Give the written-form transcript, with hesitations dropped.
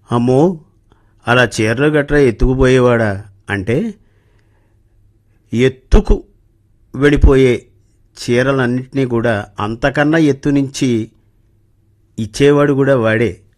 అమ్మో, అలా చీరలు గట్రా ఎత్తుకుపోయేవాడా అంటే ఎత్తుకు వెళ్ళిపోయే చీరలన్నింటినీ కూడా అంతకన్నా ఎత్తు నుంచి ఇచ్చేవాడు కూడా వాడే.